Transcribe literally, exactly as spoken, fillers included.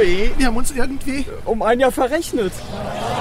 sorry. Wir haben uns irgendwie... Um ein Jahr verrechnet.